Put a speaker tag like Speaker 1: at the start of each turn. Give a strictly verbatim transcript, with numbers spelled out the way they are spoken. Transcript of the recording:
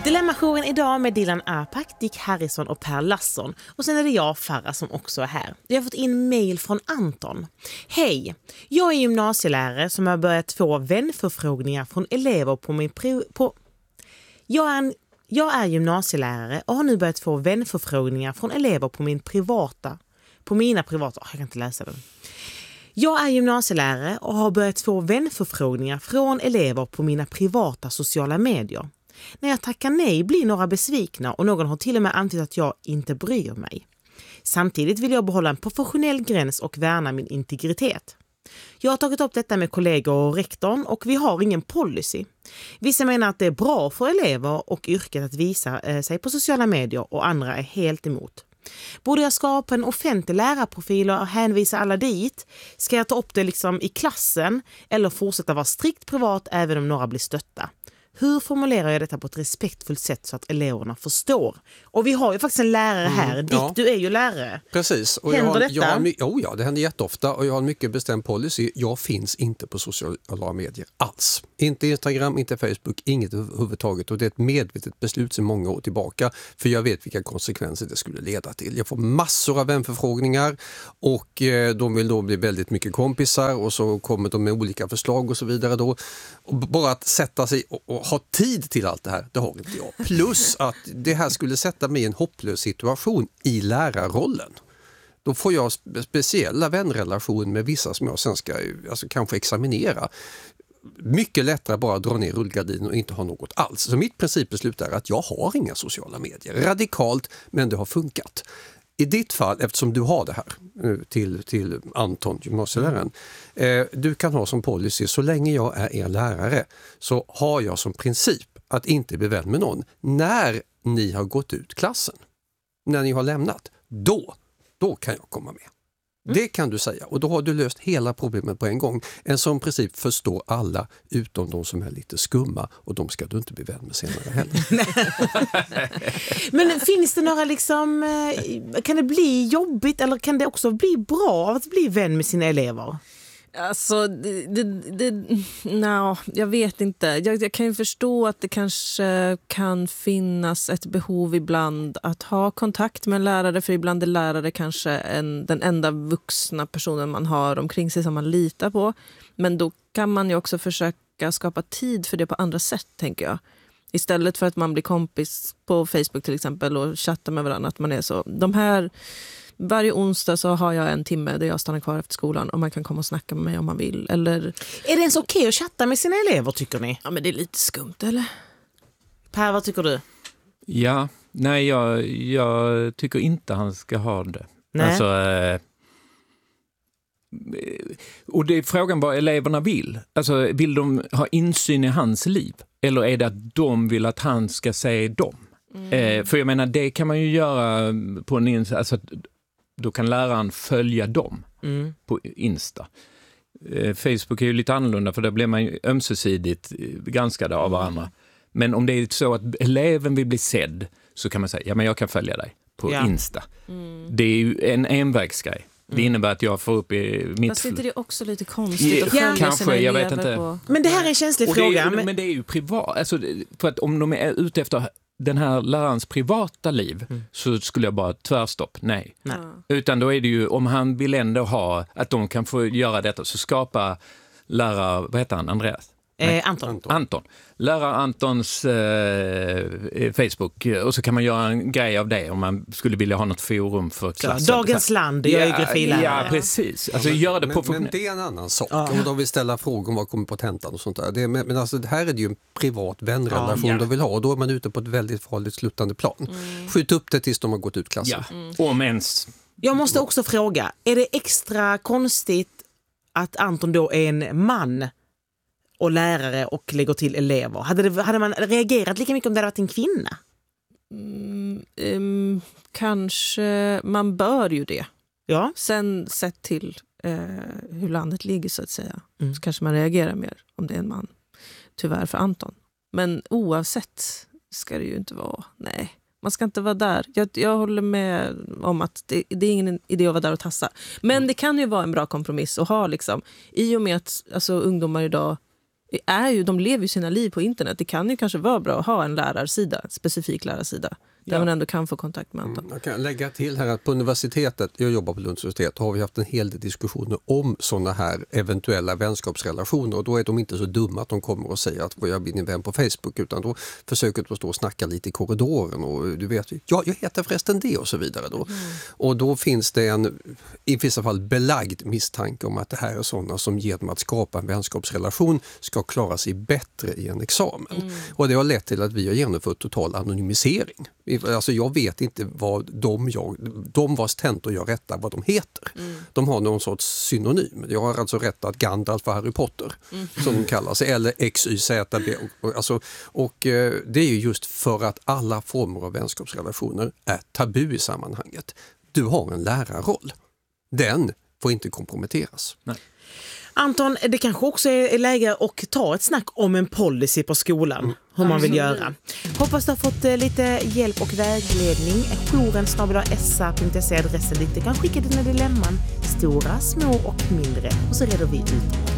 Speaker 1: Dilemmajouren idag med Dilan Apak, Dick Harrison och Per Lasson. Och sen är det jag, Farah, som också är här. Jag har fått in mail från Anton. Hej, jag är gymnasielärare som har börjat få vänförfrågningar från elever på min... Pri- på... Jag är en... Jag är gymnasielärare och har nu börjat få vänförfrågningar från elever på min privata... På mina privata... Oh, jag kan inte läsa den. Jag är gymnasielärare och har börjat få vänförfrågningar från elever på mina privata sociala medier. När jag tackar nej blir några besvikna och någon har till och med antytt att jag inte bryr mig. Samtidigt vill jag behålla en professionell gräns och värna min integritet. Jag har tagit upp detta med kollegor och rektorn och vi har ingen policy. Vissa menar att det är bra för elever och yrket att visa sig på sociala medier och andra är helt emot. Borde jag skapa en offentlig lärarprofil och hänvisa alla dit? Ska jag ta upp det liksom i klassen eller fortsätta vara strikt privat även om några blir stötta? Hur formulerar jag detta på ett respektfullt sätt så att eleverna förstår? Och vi har ju faktiskt en lärare här. Mm, Dick, ja. Du är ju lärare.
Speaker 2: Precis. Och
Speaker 1: händer
Speaker 2: jag har,
Speaker 1: detta?
Speaker 2: Jag har, oh ja, det händer jätteofta och jag har en mycket bestämd policy. Jag finns inte på sociala medier alls. Inte Instagram, inte Facebook, inget överhuvudtaget. Och det är ett medvetet beslut sedan många år tillbaka. För jag vet vilka konsekvenser det skulle leda till. Jag får massor av vänförfrågningar och eh, de vill då bli väldigt mycket kompisar och så kommer de med olika förslag och så vidare då. Och bara att sätta sig och, och ha tid till allt det här, det har inte jag. Plus att det här skulle sätta mig i en hopplös situation i lärarrollen. Då får jag spe- speciella vänrelationer med vissa som jag sen ska alltså, kanske examinera. Mycket lättare bara dra ner rullgardinen och inte ha något alls. Så mitt principbeslut är att jag har inga sociala medier. Radikalt, men det har funkat. I ditt fall, eftersom du har det här till, till Anton, gymnasieläraren, eh, du kan ha som policy, så länge jag är er lärare så har jag som princip att inte bli vän med någon. När ni har gått ut klassen, när ni har lämnat, då, då kan jag komma med. Mm. Det kan du säga och då har du löst hela problemet på en gång. En sån princip förstår alla utom de som är lite skumma och de ska du inte bli vän med senare heller.
Speaker 1: Men finns det några liksom, kan det bli jobbigt eller kan det också bli bra av att bli vän med sina elever?
Speaker 3: Alltså, det, det, det, no, jag vet inte. Jag, jag kan ju förstå att det kanske kan finnas ett behov ibland att ha kontakt med en lärare. För ibland är lärare kanske en, den enda vuxna personen man har omkring sig som man litar på. Men då kan man ju också försöka skapa tid för det på andra sätt, tänker jag. Istället för att man blir kompis på Facebook till exempel och chattar med varandra. Att man är så, de här... Varje onsdag så har jag en timme där jag stannar kvar efter skolan och man kan komma och snacka med mig om man vill. Eller...
Speaker 1: Är det ens okej att chatta med sina elever, tycker ni?
Speaker 3: Ja, men det är lite skumt, eller?
Speaker 1: Per, vad tycker du?
Speaker 4: Ja, nej jag, jag tycker inte han ska ha det.
Speaker 1: Nej.
Speaker 4: Alltså, eh, och det är frågan vad eleverna vill. Alltså, vill de ha insyn i hans liv? Eller är det att de vill att han ska se dem? Mm. Eh, för jag menar, det kan man ju göra på en Insta. Alltså, då kan läraren följa dem mm. på Insta. Eh, Facebook är ju lite annorlunda för där blir man ju ömsesidigt granskade av varandra. Mm. Men om det är så att eleven vill bli sedd så kan man säga, ja men jag kan följa dig på ja. Insta. Mm. Det är ju en envägsgrej. Det mm. innebär att jag får upp i mitt...
Speaker 3: Fast inte det är också lite konstigt att följa
Speaker 4: kanske,
Speaker 3: sina
Speaker 4: jag vet
Speaker 3: elever
Speaker 4: inte.
Speaker 3: På...
Speaker 1: Men det här är en känslig fråga.
Speaker 4: Det är, men det är ju privat. Alltså, för att om de är ute efter den här lärarens privata liv mm. så skulle jag bara tvärstopp, nej. nej. Utan då är det ju, om han vill ändå ha att de kan få göra detta så skapa lärare, vad heter han, Andreas?
Speaker 1: Eh, Anton.
Speaker 4: Anton. Lära Antons eh, Facebook och så kan man göra en grej av det om man skulle vilja ha något forum för klassen.
Speaker 1: Ja, Dagens land, jag är geografilärare.
Speaker 4: Ja, precis. Alltså,
Speaker 2: ja, men,
Speaker 4: gör det på
Speaker 2: men, men det är en annan sak.
Speaker 1: Ja.
Speaker 2: Om de vill ställa frågor om vad kommer på tentan och sånt där. Det är, men alltså, det här är det ju en privat vänrelation ja, ja. de vill ha och då är man ute på ett väldigt farligt slutande plan. Mm. Skjut upp det tills de har gått ut klassen.
Speaker 4: Ja. Mm. Om ens.
Speaker 1: Jag måste också fråga, är det extra konstigt att Anton då är en man och lärare och lägger till elever? Hade, det, hade man reagerat lika mycket om det hade varit en kvinna?
Speaker 3: Mm, um, kanske man bör ju det.
Speaker 1: Ja.
Speaker 3: Sen sett till eh, hur landet ligger så att säga. Mm. Så kanske man reagerar mer om det är en man. Tyvärr för Anton. Men oavsett ska det ju inte vara. Nej, man ska inte vara där. Jag, jag håller med om att det, det är ingen idé att vara där och tassa. Men mm. det kan ju vara en bra kompromiss att ha liksom. I och med att alltså, ungdomar idag är ju, de lever ju sina liv på internet. Det kan ju kanske vara bra att ha en lärarsida, specifik lärarsida. Där ja. man ändå kan få kontakt med Anton.
Speaker 2: Mm, jag kan lägga till här att på universitetet, jag jobbar på Lunds universitet, har vi haft en hel del diskussioner om sådana här eventuella vänskapsrelationer, och då är de inte så dumma att de kommer och säger att jag blir din vän på Facebook, utan då försöker de stå och snacka lite i korridoren och du vet, ja jag heter förresten det och så vidare då. Mm. Och då finns det en, i vissa fall belagd misstanke om att det här är sådana som genom att skapa en vänskapsrelation ska klara sig bättre i en examen. Mm. Och det har lett till att vi har genomfört total anonymisering. Alltså jag vet inte vad de, jag, de vars tentor jag rättar vad de heter. Mm. De har någon sorts synonym. Jag har alltså rättat Gandalf för Harry Potter, mm. som de kallar sig, eller X Y Z B. Alltså, och eh, det är ju just för att alla former av vänskapsrelationer är tabu i sammanhanget. Du har en lärarroll. Den får inte komprometteras. Nej.
Speaker 1: Anton, det kanske också är läge att ta ett snack om en policy på skolan. Mm. Hur man vill göra. Hoppas du har fått lite hjälp och vägledning. jouren snabel-a s a punkt se adressen dit. Du kan skicka dina dilemman, stora, små och mindre. Och så reder vi ut.